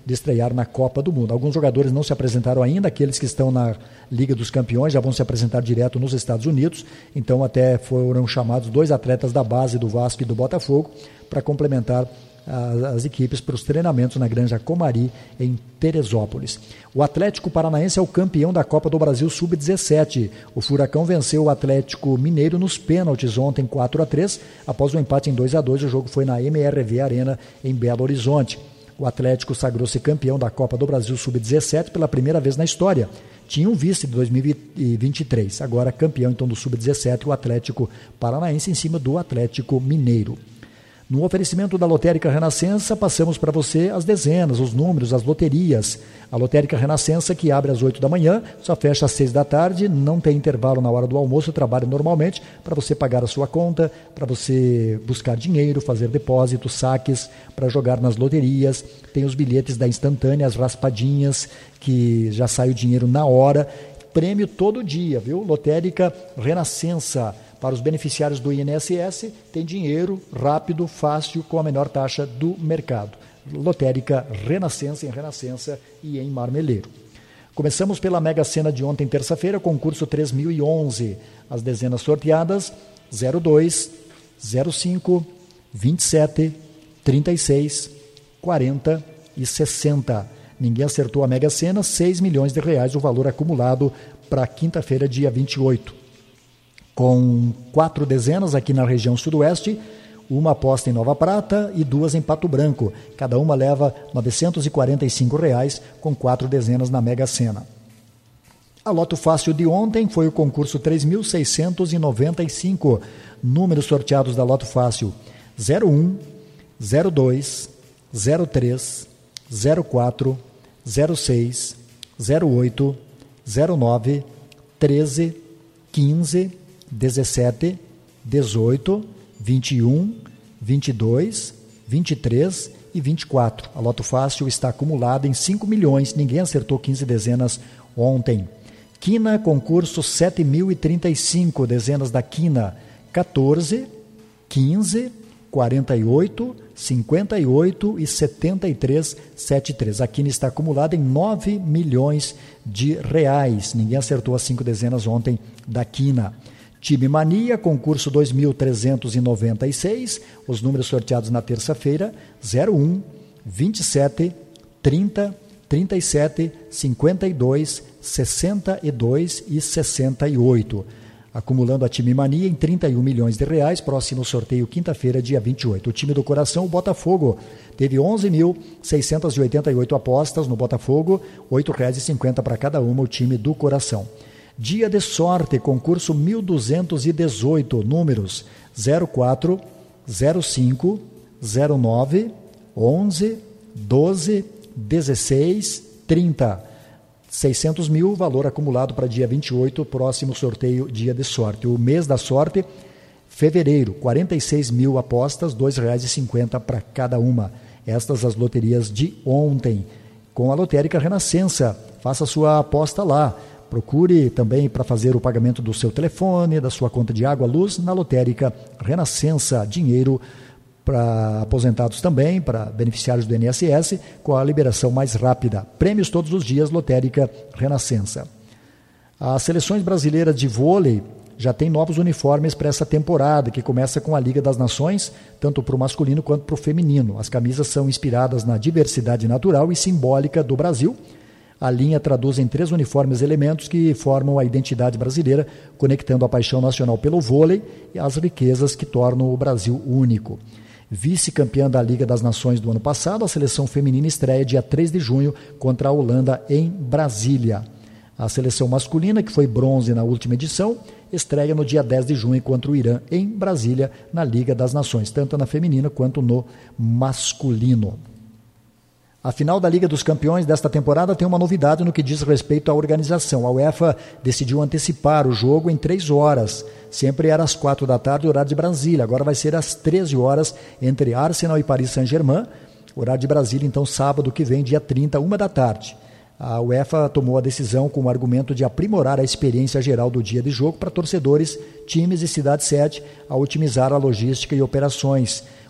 de estrear na Copa do Mundo. Alguns jogadores não se apresentaram ainda, aqueles que estão na Liga dos Campeões já vão se apresentar direto nos Estados Unidos, então até foram chamados 2 atletas da base do Vasco e do Botafogo para complementar as equipes para os treinamentos na Granja Comari, em Teresópolis. O Atlético Paranaense é o campeão da Copa do Brasil Sub-17. O Furacão venceu o Atlético Mineiro nos pênaltis ontem 4-3, após o empate em 2-2. O jogo foi na MRV Arena, em Belo Horizonte. O Atlético sagrou-se campeão da Copa do Brasil Sub-17 pela primeira vez na história. Tinha um vice de 2023, agora campeão então do Sub-17, o Atlético Paranaense, em cima do Atlético Mineiro. No oferecimento da Lotérica Renascença, passamos para você as dezenas, os números, as loterias. A Lotérica Renascença, que abre às 8 da manhã, só fecha às 6 da tarde, não tem intervalo na hora do almoço, trabalha normalmente para você pagar a sua conta, para você buscar dinheiro, fazer depósitos, saques, para jogar nas loterias. Tem os bilhetes da Instantânea, as raspadinhas, que já sai o dinheiro na hora. Prêmio todo dia, viu? Lotérica Renascença. Para os beneficiários do INSS, tem dinheiro rápido, fácil, com a menor taxa do mercado. Lotérica Renascença, em Renascença e em Marmeleiro. Começamos pela Mega Sena de ontem, terça-feira, concurso 3011. As dezenas sorteadas: 02, 05, 27, 36, 40 e 60. Ninguém acertou a Mega Sena, R$6 milhões, o valor acumulado para quinta-feira, dia 28. Com 4 dezenas aqui na região sudoeste, uma aposta em Nova Prata e 2 em Pato Branco. Cada uma leva R$ 945, com 4 dezenas na Mega Sena. A Loto Fácil de ontem foi o concurso 3.695. Números sorteados da Loto Fácil: 01, 02, 03, 04, 06, 08, 09, 13, 15, 17, 18, 21, 22, 23 e 24. A Loto Fácil está acumulada em 5 milhões. Ninguém acertou 15 dezenas ontem. Quina, concurso 7.035, dezenas da Quina: 14, 15, 48, 58 e 73, 73. A Quina está acumulada em 9 milhões de reais. Ninguém acertou as 5 dezenas ontem da Quina. Time Mania, concurso 2.396, os números sorteados na terça-feira: 01, 27, 30, 37, 52, 62 e 68. Acumulando a Time Mania em 31 milhões de reais, próximo sorteio quinta-feira, dia 28. O time do coração, o Botafogo, teve 11.688 apostas no Botafogo, R$ 8,50 para cada uma, o time do coração. Dia de sorte, concurso 1.218, números 04, 05, 09, 11, 12, 16, 30. 600 mil, valor acumulado para dia 28, próximo sorteio, dia de sorte. O mês da sorte, fevereiro, 46 mil apostas, R$ 2,50 para cada uma. Estas as loterias de ontem. Com a Lotérica Renascença, faça sua aposta lá. Procure também para fazer o pagamento do seu telefone, da sua conta de água, luz, na Lotérica Renascença. Dinheiro para aposentados também, para beneficiários do INSS, com a liberação mais rápida. Prêmios todos os dias, Lotérica Renascença. As seleções brasileiras de vôlei já têm novos uniformes para essa temporada, que começa com a Liga das Nações, tanto para o masculino quanto para o feminino. As camisas são inspiradas na diversidade natural e simbólica do Brasil. A linha traduz em 3 uniformes elementos que formam a identidade brasileira, conectando a paixão nacional pelo vôlei e as riquezas que tornam o Brasil único. Vice-campeã da Liga das Nações do ano passado, a seleção feminina estreia dia 3 de junho contra a Holanda em Brasília. A seleção masculina, que foi bronze na última edição, estreia no dia 10 de junho contra o Irã em Brasília, na Liga das Nações, tanto na feminina quanto no masculino. A final da Liga dos Campeões desta temporada tem uma novidade no que diz respeito à organização. A UEFA decidiu antecipar o jogo em 3 horas. Sempre era às 4 da tarde, horário de Brasília. Agora vai ser às 13 horas entre Arsenal e Paris Saint-Germain. Horário de Brasília, então, sábado que vem, dia 30, 1 da tarde. A UEFA tomou a decisão com o argumento de aprimorar a experiência geral do dia de jogo para torcedores, times e cidade-sede, a otimizar a logística e operações.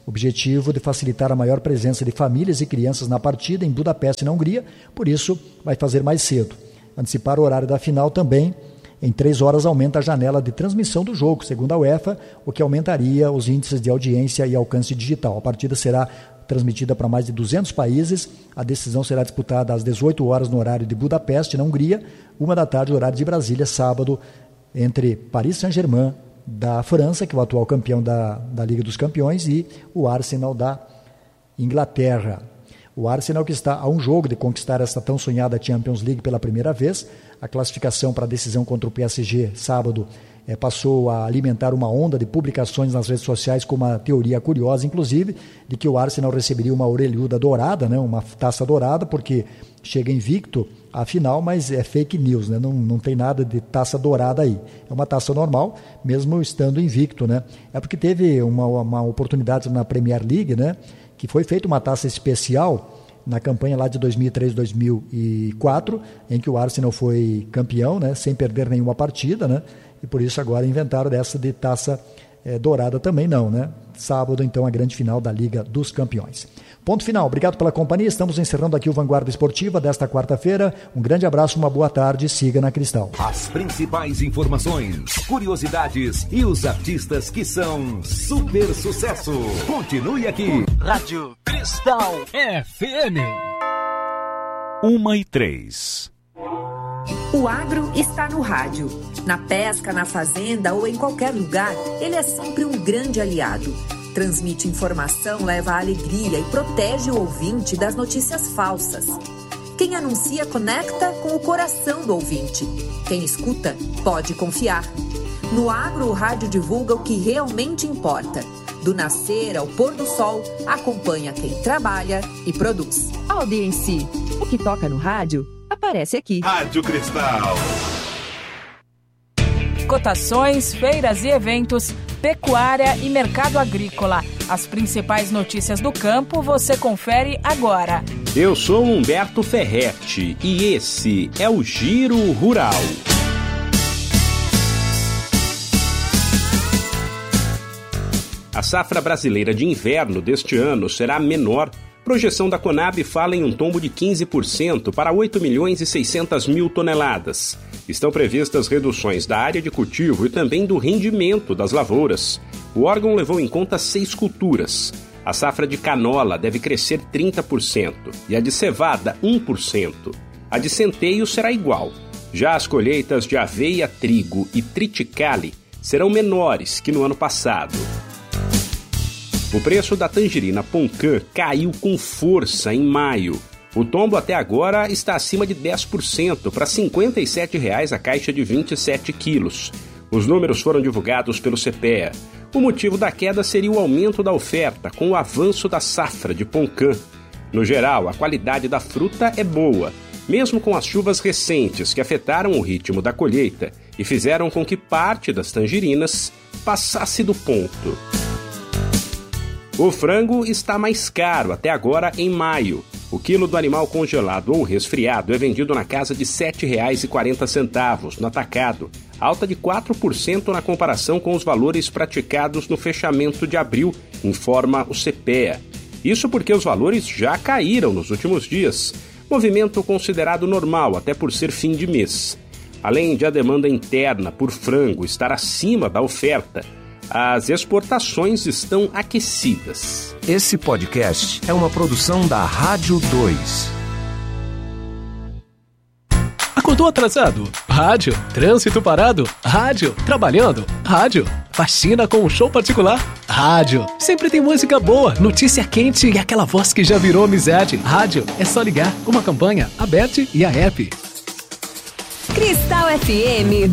objetivo de facilitar a maior presença de famílias e crianças na partida em Budapeste, na Hungria, por isso vai fazer mais cedo. Antecipar o horário da final também, em 3 horas aumenta a janela de transmissão do jogo, segundo a UEFA, o que aumentaria os índices de audiência e alcance digital. A partida será transmitida para mais de 200 países, a decisão será disputada às 18 horas no horário de Budapeste, na Hungria, 1 da tarde, horário de Brasília, sábado, entre Paris Saint-Germain, da França, que é o atual campeão da Liga dos Campeões, e o Arsenal da Inglaterra. O Arsenal que está a um jogo de conquistar essa tão sonhada Champions League pela primeira vez. A classificação para a decisão contra o PSG sábado passou a alimentar uma onda de publicações nas redes sociais com uma teoria curiosa, inclusive, de que o Arsenal receberia uma orelhuda dourada, né, uma taça dourada, porque chega invicto à final, mas é fake news, né, não tem nada de taça dourada aí. É uma taça normal, mesmo estando invicto, né. É porque teve uma oportunidade na Premier League, né, que foi feita uma taça especial na campanha lá de 2003-2004, em que o Arsenal foi campeão, né, sem perder nenhuma partida, né, e por isso agora inventaram dessa de taça dourada também não, né? Sábado, então, a grande final da Liga dos Campeões. Ponto final. Obrigado pela companhia. Estamos encerrando aqui o Vanguarda Esportiva desta quarta-feira. Um grande abraço, uma boa tarde. Siga na Cristal. As principais informações, curiosidades e os artistas que são super sucesso. Continue aqui. Rádio Cristal FM. 1h03. O agro está no rádio. Na pesca, na fazenda ou em qualquer lugar, ele é sempre um grande aliado. Transmite informação, leva alegria e protege o ouvinte das notícias falsas. Quem anuncia conecta com o coração do ouvinte. Quem escuta pode confiar. No agro, o rádio divulga o que realmente importa. Do nascer ao pôr do sol, acompanha quem trabalha e produz. Audiência. O que toca no rádio aparece aqui. Rádio Cristal. Cotações, feiras e eventos, pecuária e mercado agrícola. As principais notícias do campo você confere agora. Eu sou Humberto Ferretti e esse é o Giro Rural. A safra brasileira de inverno deste ano será menor. Projeção da Conab fala em um tombo de 15% para 8.600.000 toneladas. Estão previstas reduções da área de cultivo e também do rendimento das lavouras. O órgão levou em conta 6 culturas. A safra de canola deve crescer 30% e a de cevada 1%. A de centeio será igual. Já as colheitas de aveia, trigo e triticale serão menores que no ano passado. O preço da tangerina Poncã caiu com força em maio. O tombo até agora está acima de 10% para R$ 57,00 a caixa de 27 quilos. Os números foram divulgados pelo CPEA. O motivo da queda seria o aumento da oferta com o avanço da safra de Poncã. No geral, a qualidade da fruta é boa, mesmo com as chuvas recentes que afetaram o ritmo da colheita e fizeram com que parte das tangerinas passasse do ponto. O frango está mais caro até agora em maio. O quilo do animal congelado ou resfriado é vendido na casa de R$ 7,40 no atacado, alta de 4% na comparação com os valores praticados no fechamento de abril, informa o CPEA. Isso porque os valores já caíram nos últimos dias, movimento considerado normal até por ser fim de mês. Além de a demanda interna por frango estar acima da oferta, as exportações estão aquecidas. Esse podcast é uma produção da Rádio 2. Acordou atrasado? Rádio. Trânsito parado? Rádio. Trabalhando? Rádio. Faxina com um show particular? Rádio. Sempre tem música boa, notícia quente e aquela voz que já virou amizade. Rádio. É só ligar. Uma campanha, a Bet e a App. Cristal FM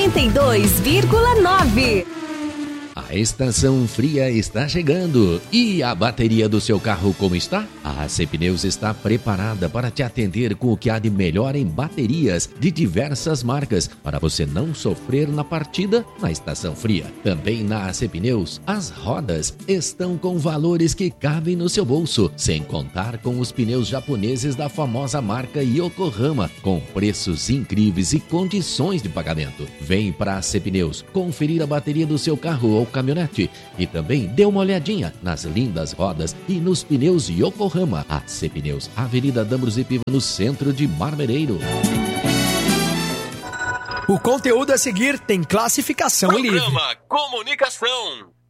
92,9. A estação fria está chegando. E a bateria do seu carro como está? A AC Pneus está preparada para te atender com o que há de melhor em baterias de diversas marcas, para você não sofrer na partida na estação fria. Também na AC Pneus, as rodas estão com valores que cabem no seu bolso, sem contar com os pneus japoneses da famosa marca Yokohama, com preços incríveis e condições de pagamento. Vem para a AC Pneus conferir a bateria do seu carro ou caminhonete. E também dê uma olhadinha nas lindas rodas e nos pneus Yokohama. AC Pneus, Avenida Dambros e Piva, no centro de Marmereiro. O conteúdo a seguir tem classificação livre. Programa Comunicação.